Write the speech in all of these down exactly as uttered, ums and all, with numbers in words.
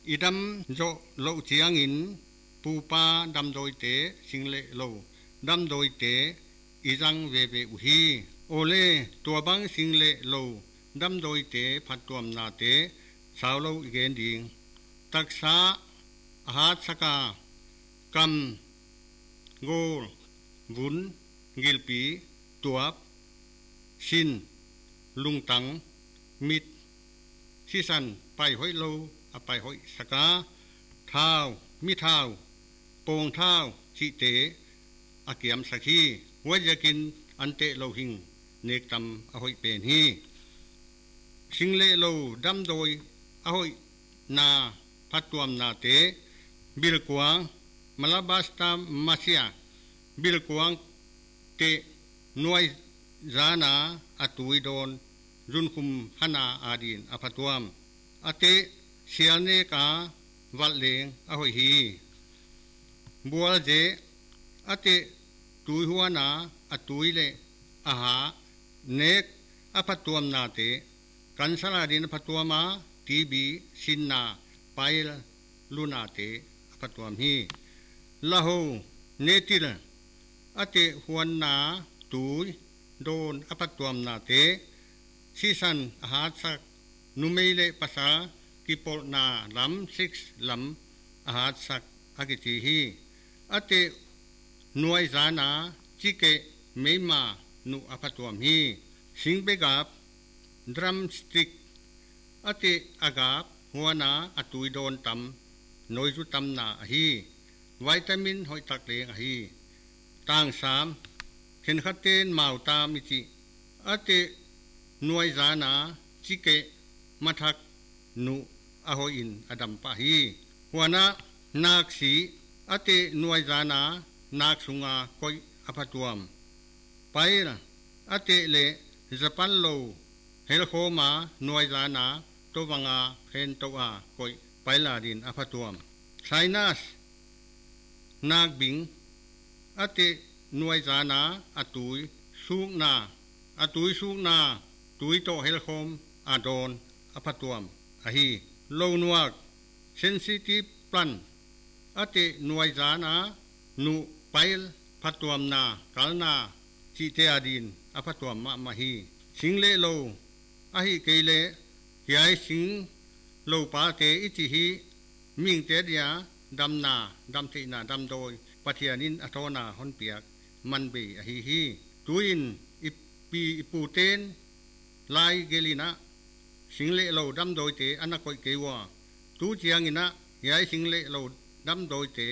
อีดำโจโลเจียงอินปูปาดำโดยเตสิงเลโลดำโดยเตอีจังเวเวอุฮีโอเลตัวบังสิงเลโลดำโดยเตพัดตัวมนาเตสาวโลอีเกนดิงตักษาอาหารสกากำโกวุนกิลปีตัวชินลุงตังมิดสิสันไปห้อยโลอไปห้อยสกาเท้ามิเท้าโป่งเท้าชิเตอาเกียมสักขีวัยกินอันเตโลหิงเนกตำอห้อยเป็นฮีสิงเลโลดำโดยอห้อยนาพัดตัวมนาเตบิลกวางมาลาบาสตามมาเซียบิลกวางเตนวยจานาอตุยโดนรุนคุมฮนาอาดินอภัตวมอเตเชียเนกาวัลเลงอหอยฮีบัวเจอเตตุยหัวนาอตุยเลอาหาเนกอภัตวมนาเตกันสลาดินอภัตวมาทีบีสินนาไปลุนาเตอภัตวมฮีละโหเนติลอเตหัวนาตุยโดนอภัตวมนาเตซีซันอาหารสักนุเมเลภาษากิปอนาลำซิกลำอาหารสักอากิจิฮีอเตนวยจานาจิเกเมมานุอภัตวมฮีสิงเบกาบดรัมสติกอเตอากาบหัวนาอตุยโดนตำนอยจุตำนาฮีวิตามินหอยตักเลงฮีต่างสามเข็นขัดเตนมาตามิจิอเตนวยจานาจิเกมัทักนุอโหอินอดัมปะฮีหัวนานาคสีอเตนวยจานานาคสุงาคอยอภัตวมไปละอเตเลจปันโลเฮลโคมานวยจานาตัววังอาเห็นตัวอาคอยไปลาดินอภัตวมไซนัสนาคบิงอเตนวยจานาอตุยสุกนาอตุยสุกนาตุยโตเฮลโคมอาโดนอภัตวมอหีโลนวกเซนซิทีฟพลันอเตนวยจานานุไปลพัตวมนากาลนาจิเตอาดินอภัตวมมะมะฮีสิงเลโลอหิเกเลยายสิงโลปาเตอิจิฮีมิงเตเดียดำนาดำตินาดำโดยปัทยานินอโทนาฮอนเปียกมันเบอหิฮีตุอินอิปีอิปูเตนลายเกลินะสิงเลโลดำโดยเตอนาคอยเกวาตูเจียงินะยายสิงเลโลดำโดยเต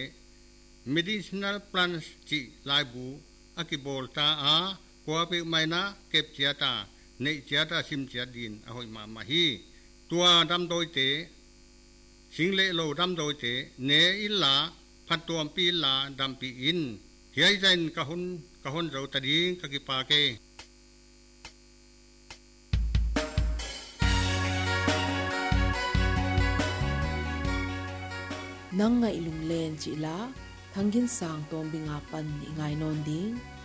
medicinal plants จิลายบูอากิโบลตาอากัวเปไม่นะเก็บเจียตาเนเจียตาซิมเจียดินอหอยมามาฮีตัวดำโดยเตสิงเลโลดำโดยเตเนอิลลาพัดตัวปีลาดำปีอินเฮียใจนกะหุนกะหุนเราตะดิงกะกิปาเกนังไงลุงเลนจิลาทั้งกินสางตอมบิงาปันไงนอนดิง